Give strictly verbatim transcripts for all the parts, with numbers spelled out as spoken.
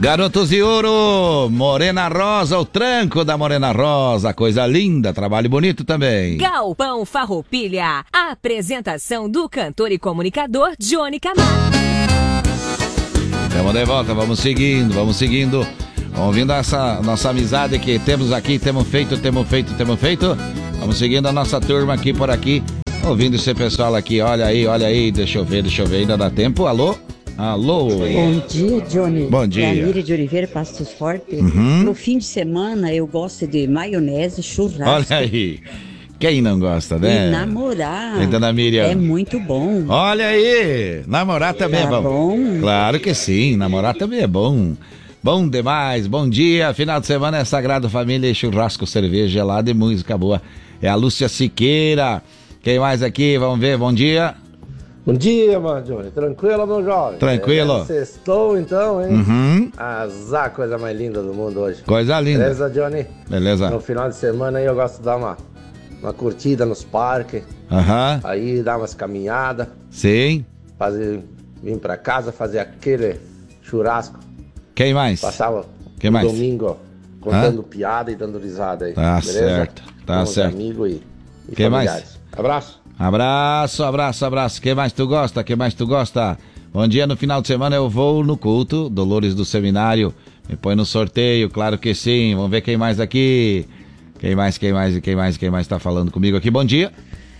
Garotos de Ouro, Morena Rosa, o tranco da Morena Rosa, coisa linda, trabalho bonito também. Galpão Farroupilha, a apresentação do cantor e comunicador Johnny Camargo. Estamos de volta, vamos seguindo, vando seguindo, ouvindo essa nossa amizade que temos aqui, temos feito, temos feito, temos feito, vamos seguindo a nossa turma aqui por aqui, ouvindo esse pessoal aqui, olha aí, olha aí, deixa eu ver, deixa eu ver, ainda dá tempo, alô? Alô? Bom dia, Johnny. Bom dia. É a Miriam de Oliveira, Passos Forte. Uhum. No fim de semana eu gosto de maionese, churrasco. Olha aí. Quem não gosta, né? E namorar. Então, Dona Miriam. É muito bom. Olha aí. Namorar também tá é bom. bom. Claro que sim. Namorar também é bom. Bom demais. Bom dia. Final de semana é Sagrado Família e churrasco, cerveja gelada e música boa. É a Lúcia Siqueira. Quem mais aqui? Vamos ver. Bom dia. Bom dia, mano, Johnny. Tranquilo, meu jovem? Tranquilo. É, sextou, então, hein? Uhum. Azar, coisa mais linda do mundo hoje. Coisa linda. Beleza, Johnny? Beleza. No final de semana aí eu gosto de dar uma, uma curtida nos parques. Aham. Uhum. Aí dar umas caminhadas. Sim. Fazer, vir pra casa, fazer aquele churrasco. Quem mais? Passar o Quem mais? domingo, ó, contando Hã? piada e dando risada aí. Tá beleza? certo. Tá Com certo. amigos e, e Quem familiares. mais? Abraço. Abraço, abraço, abraço. Quem mais tu gosta? Quem mais tu gosta? Bom dia, no final de semana eu vou no culto, Dolores do Seminário. Me põe no sorteio, claro que sim. Vamos ver quem mais aqui. Quem mais, quem mais, quem mais, quem mais tá falando comigo aqui? Bom dia.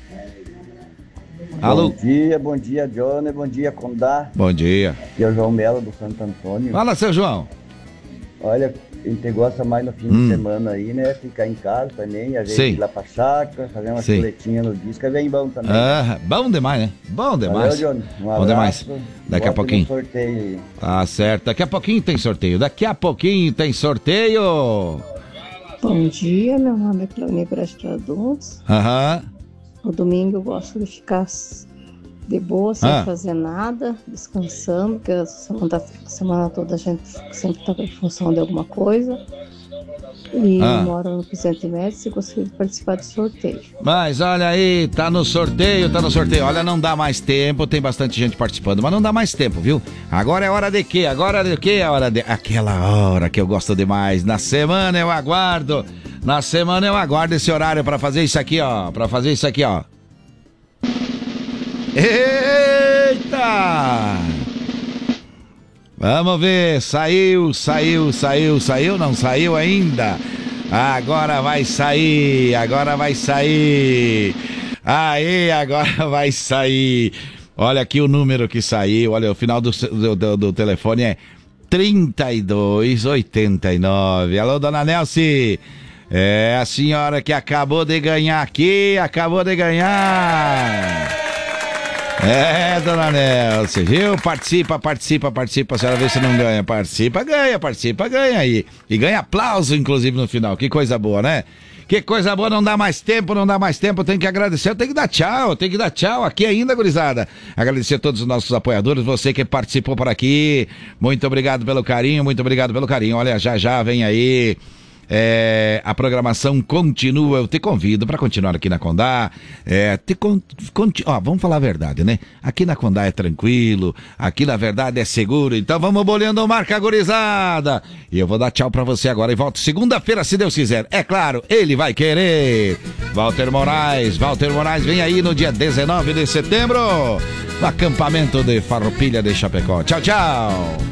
Bom Alô? Bom dia, bom dia, Johnny, bom dia, Condá. Bom dia. Aqui é o João Melo do Santo Antônio. Fala, seu João. Olha, a gente gosta mais no fim hum. de semana aí, né? Ficar em casa também, às vezes Sim. ir lá pra chácara, fazer uma Sim. chuletinha no disco, é bem bom também. Ah, bom demais, né? Bom demais. Valeu, Johnny. Um abraço. Bom demais. Daqui a pouquinho. Sorteio aí. Tá certo. Daqui a pouquinho tem sorteio. Daqui a pouquinho tem sorteio. Bom dia, meu nome é Cleone Prastraduns. Aham. No domingo eu gosto de ficar de boa, sem ah. fazer nada, descansando, porque a semana, a semana toda a gente sempre está em função de alguma coisa. E ah. eu moro no Presidente Médici e gostaria de participar do sorteio. Mas olha aí, tá no sorteio, tá no sorteio. Olha, não dá mais tempo, tem bastante gente participando, mas não dá mais tempo, viu? Agora é hora de quê? Agora é de quê? É hora de... Aquela hora que eu gosto demais. Na semana eu aguardo. Na semana eu aguardo esse horário pra fazer isso aqui, ó. Pra fazer isso aqui, ó. Eita! Vamos ver, saiu, saiu, saiu, saiu, não saiu ainda. Agora vai sair, agora vai sair. Aí, agora vai sair. Olha aqui o número que saiu, olha, o final do, do, do, do telefone é trinta e dois oitenta e nove. Alô, dona Nelce? É a senhora que acabou de ganhar aqui, acabou de ganhar. É, dona Nelce, viu? Participa, participa, participa. A senhora vê se não ganha. Participa, ganha, participa, ganha aí. E ganha aplauso, inclusive, no final. Que coisa boa, né? Que coisa boa, não dá mais tempo, não dá mais tempo. Tem que agradecer, eu tenho que dar tchau, tem que dar tchau aqui ainda, gurizada. Agradecer a todos os nossos apoiadores, você que participou por aqui. Muito obrigado pelo carinho, muito obrigado pelo carinho. Olha, já já vem aí. É, a programação continua, eu te convido para continuar aqui na Condá. É, te con, conti, ó, vamos falar a verdade, né? Aqui na Condá é tranquilo, aqui na verdade é seguro, então vamos bolhando marca, gurizada. E eu vou dar tchau para você agora e volto segunda-feira, se Deus quiser. É claro, ele vai querer. Walter Moraes, Walter Moraes vem aí no dia dezenove de setembro, no acampamento de Farroupilha de Chapecó. Tchau, tchau.